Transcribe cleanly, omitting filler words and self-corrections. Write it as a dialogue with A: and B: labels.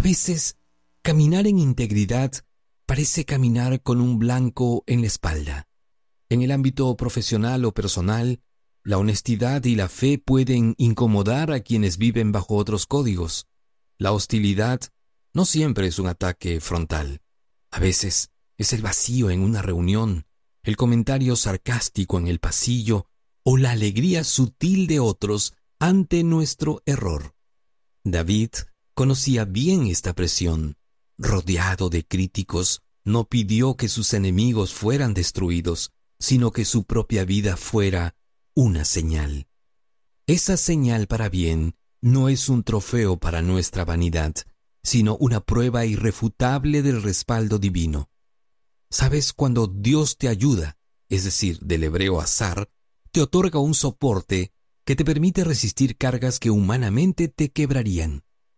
A: veces, caminar en integridad parece caminar con un blanco en la espalda. En el ámbito profesional o personal, la honestidad y la fe pueden incomodar a quienes viven bajo otros códigos. La hostilidad no siempre es un ataque frontal. A veces es el vacío en una reunión, el comentario sarcástico en el pasillo o la alegría sutil de otros ante nuestro error. David conocía bien esta presión. Rodeado de críticos, no pidió que sus enemigos fueran destruidos, sino que su propia vida fuera una señal. Esa señal para bien no es un trofeo para nuestra vanidad, sino una prueba irrefutable del respaldo divino. ¿Sabes? Cuando Dios te ayuda, es decir, del hebreo azar, te otorga un soporte que te permite resistir cargas que humanamente te quebrarían.